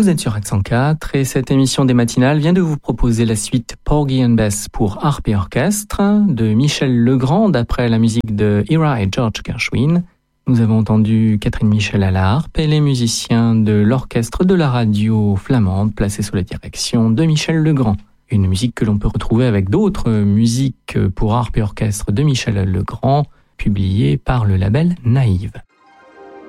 Vous êtes sur Accent 4 et cette émission des matinales vient de vous proposer la suite Porgy and Bess pour harpe et orchestre de Michel Legrand d'après la musique de Ira et George Gershwin. Nous avons entendu Catherine Michel à la harpe et les musiciens de l'orchestre de la radio flamande placés sous la direction de Michel Legrand. Une musique que l'on peut retrouver avec d'autres musiques pour harpe et orchestre de Michel Legrand publiées par le label Naïve.